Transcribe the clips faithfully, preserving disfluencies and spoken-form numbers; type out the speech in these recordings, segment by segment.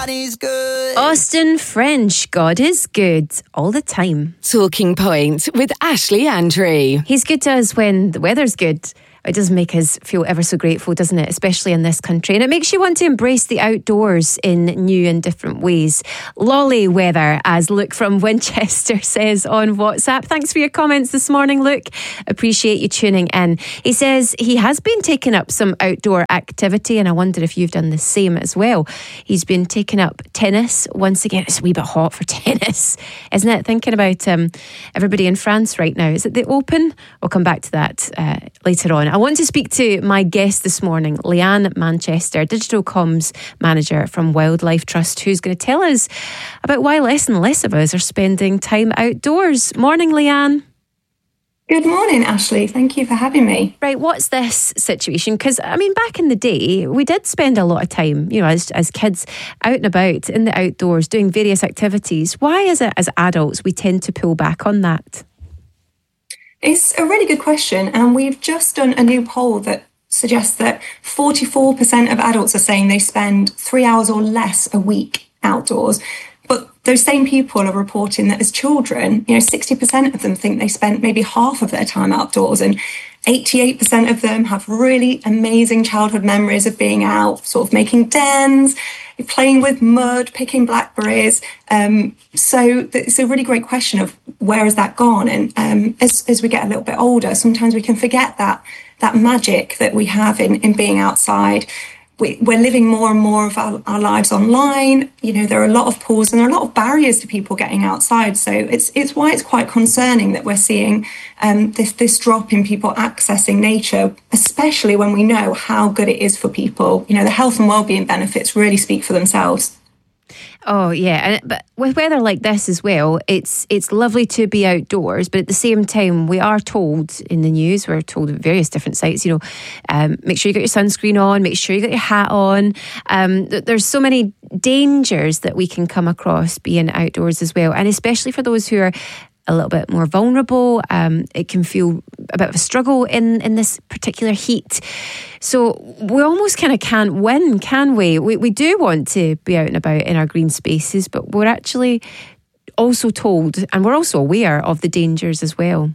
God is good. Austin French, God is good all the time. Talking Point with Ashley Andrew. He's good to us when the weather's good. It does make us feel ever so grateful, doesn't it? Especially in this country. And it makes you want to embrace the outdoors in new and different ways. Lolly weather, as Luke from Winchester says on WhatsApp. Thanks for your comments this morning, Luke. Appreciate you tuning in. He says he has been taking up some outdoor activity, and I wonder if you've done the same as well. He's been taking up tennis. Once again, it's a wee bit hot for tennis, isn't it? Thinking about um, everybody in France right now. Is it the Open? We'll come back to that uh, later on. I want to speak to my guest this morning, Leanne Manchester, Digital Comms Manager from Wildlife Trust, who's going to tell us about why less and less of us are spending time outdoors. Morning, Leanne. Good morning, Ashley. Thank you for having me. Right, what's this situation? Because, I mean, back in the day, we did spend a lot of time, you know, as, as kids out and about in the outdoors doing various activities. Why is it as adults we tend to pull back on that? It's a really good question, and we've just done a new poll that suggests that forty-four percent of adults are saying they spend three hours or less a week outdoors. But those same people are reporting that as children, you know, sixty percent of them think they spent maybe half of their time outdoors, and eighty-eight percent of them have really amazing childhood memories of being out, sort of making dens, playing with mud, picking blackberries. Um, so it's a really great question of where has that gone? And um, as, as we get a little bit older, sometimes we can forget that that magic that we have in, in being outside. We, we're living more and more of our, our lives online. You know, there are a lot of pools and there are a lot of barriers to people getting outside. So it's it's why it's quite concerning that we're seeing um, this, this drop in people accessing nature, especially when we know how good it is for people. You know, the health and well-being benefits really speak for themselves. Oh yeah, and but with weather like this as well, it's it's lovely to be outdoors, but at the same time, we are told in the news, we're told at various different sites, you know, um, make sure you got your sunscreen on, make sure you got your hat on. Um, there's so many dangers that we can come across being outdoors as well, and especially for those who are a little bit more vulnerable. Um, it can feel a bit of a struggle in, in this particular heat. So we almost kind of can't win, can we? we? We do want to be out and about in our green spaces, but we're actually also told, and we're also aware of the dangers as well.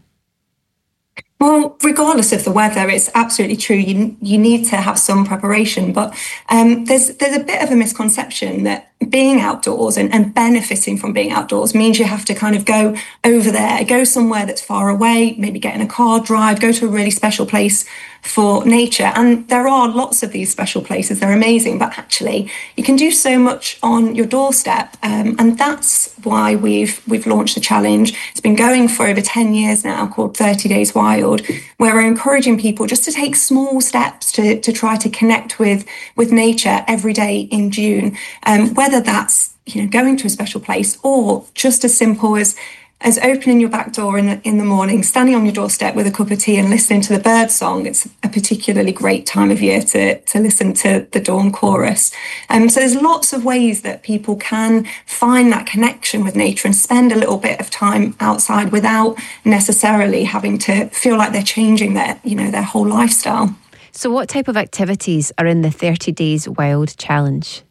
Well, regardless of the weather, it's absolutely true. You you need to have some preparation, but um, there's there's a bit of a misconception that being outdoors and, and benefiting from being outdoors means you have to kind of go over there, go somewhere that's far away, maybe get in a car, drive, go to a really special place for nature. And there are lots of these special places. They're amazing, but actually you can do so much on your doorstep. Um, and that's why we've we've launched the challenge. It's been going for over ten years now, called thirty days Wild, where we're encouraging people just to take small steps to, to try to connect with, with nature every day in June. Um, whether that's, you know, going to a special place or just as simple as as opening your back door in the, in the morning, standing on your doorstep with a cup of tea and listening to the bird song. It's a particularly great time of year to, to listen to the dawn chorus. Um, so there's lots of ways that people can find that connection with nature and spend a little bit of time outside without necessarily having to feel like they're changing their, you know, their whole lifestyle. So what type of activities are in the thirty days Wild challenge?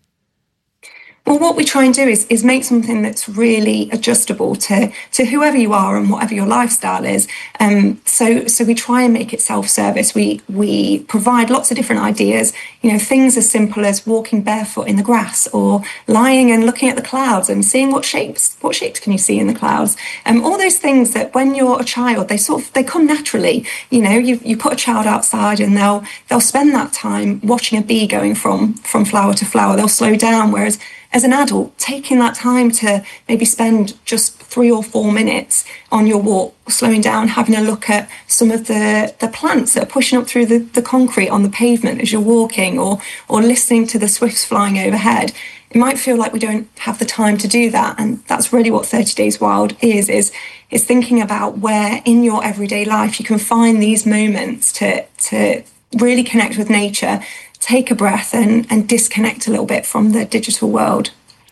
Well, what we try and do is, is make something that's really adjustable to, to whoever you are and whatever your lifestyle is. Um, so so we try and make it self-service. We we provide lots of different ideas, you know, things as simple as walking barefoot in the grass or lying and looking at the clouds and seeing what shapes what shapes can you see in the clouds. Um, all those things that when you're a child, they sort of they come naturally. You know, you you put a child outside and they'll they'll spend that time watching a bee going from from flower to flower. They'll slow down, whereas as an adult, taking that time to maybe spend just three or four minutes on your walk, slowing down, having a look at some of the, the plants that are pushing up through the, the concrete on the pavement as you're walking, or or listening to the swifts flying overhead. It might feel like we don't have the time to do that. And that's really what thirty days Wild is, is, is thinking about where in your everyday life you can find these moments to, to really connect with nature, take a breath and, and disconnect a little bit from the digital world.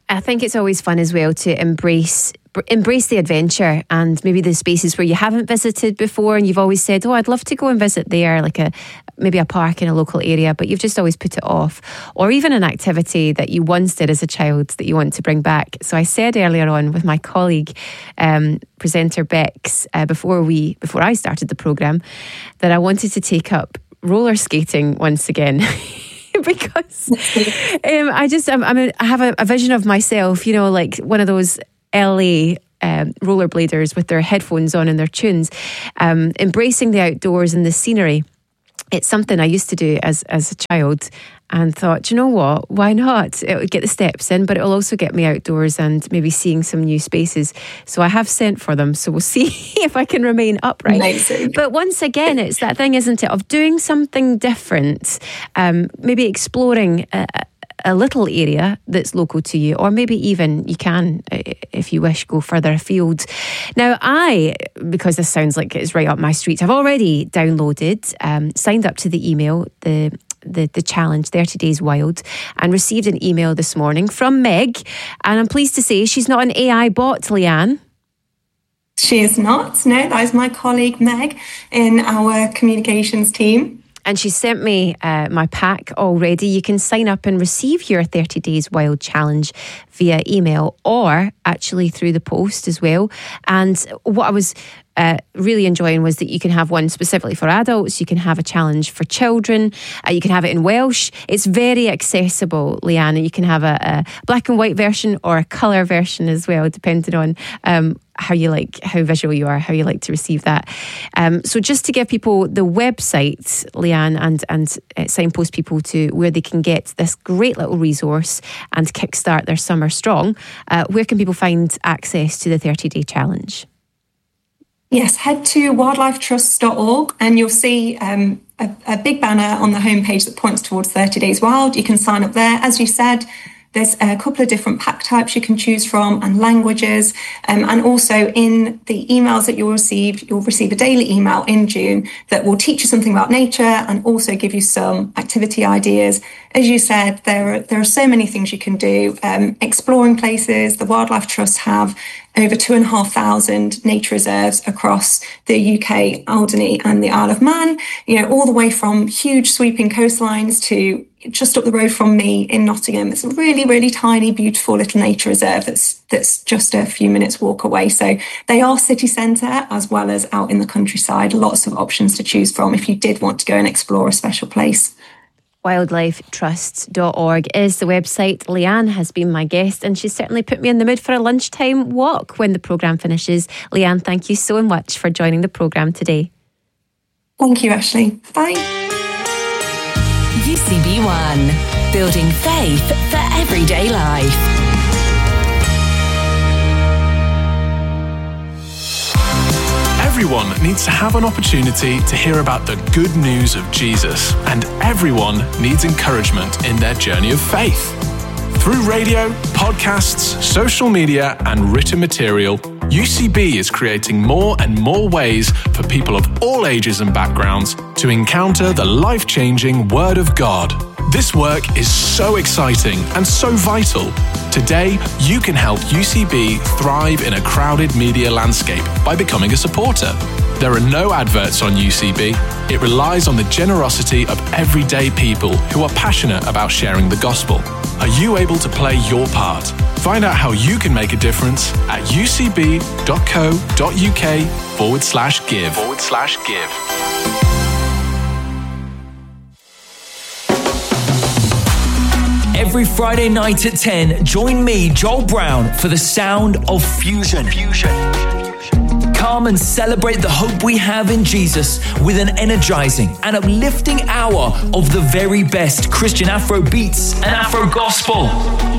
I think it's always fun as well to embrace embrace the adventure and maybe the spaces where you haven't visited before and you've always said, oh, I'd love to go and visit there, like a maybe a park in a local area, but you've just always put it off. Or even an activity that you once did as a child that you want to bring back. So I said earlier on with my colleague, um, presenter Bex, uh, before we before I started the programme, that I wanted to take up roller skating once again. Because um, I just I'm, I'm a, I have a, a vision of myself, you know, like one of those L A um, rollerbladers with their headphones on and their tunes, um, embracing the outdoors and the scenery. It's something I used to do as as a child and thought, do you know what, why not? It would get the steps in, but it will also get me outdoors and maybe seeing some new spaces. So I have sent for them, so we'll see if I can remain upright. Amazing. But once again, it's that thing, isn't it, of doing something different, um, maybe exploring a, a little area that's local to you, or maybe even you can, if you wish, go further afield. Now, I, because this sounds like it's right up my street, I've already downloaded, um, signed up to the email, the the the challenge, thirty days Wild, and received an email this morning from Meg. And I'm pleased to say she's not an A I bot, Leanne. She is not. No, that is my colleague Meg in our communications team. And she sent me uh, my pack already. You can sign up and receive your thirty days Wild challenge via email or actually through the post as well. And what I was uh, really enjoying was that you can have one specifically for adults. You can have a challenge for children. Uh, you can have it in Welsh. It's very accessible, Leanne. You can have a, a black and white version or a colour version as well, depending on um, how you like, how visual you are, how you like to receive that. Um, so just to give people the website, Leanne, and, and uh, signpost people to where they can get this great little resource and kickstart their summer strong, uh, where can people find access to the thirty-day challenge? Yes, head to wildlife trusts dot org and you'll see um, a, a big banner on the homepage that points towards thirty days Wild. You can sign up there. As you said, there's a couple of different pack types you can choose from and languages. Um, and also in the emails that you'll receive, you'll receive a daily email in June that will teach you something about nature and also give you some activity ideas. As you said, there are, there are so many things you can do. Um, exploring places, the Wildlife Trust have over two and a half thousand nature reserves across the U K, Alderney and the Isle of Man, you know, all the way from huge sweeping coastlines to just up the road from me in Nottingham. It's a really, really tiny, beautiful little nature reserve that's that's just a few minutes walk away. So they are city centre as well as out in the countryside. Lots of options to choose from if you did want to go and explore a special place. wildlife trusts dot org is the website. Leanne has been my guest and she's certainly put me in the mood for a lunchtime walk when the programme finishes. Leanne, thank you so much for joining the programme today. Thank you, Ashley. Bye. U C B One, building faith for everyday life. Everyone needs to have an opportunity to hear about the good news of Jesus, and everyone needs encouragement in their journey of faith. Through radio, podcasts, social media, and written material, U C B is creating more and more ways for people of all ages and backgrounds to encounter the life-changing Word of God. This work is so exciting and so vital. Today, you can help U C B thrive in a crowded media landscape by becoming a supporter. There are no adverts on U C B. It relies on the generosity of everyday people who are passionate about sharing the gospel. Are you able to play your part? Find out how you can make a difference at ucb.co.uk forward slash give. Forward slash give. Every Friday night at ten, join me, Joel Brown, for the sound of fusion. Fusion. Come and celebrate the hope we have in Jesus with an energizing and uplifting hour of the very best Christian Afro beats and Afro gospel.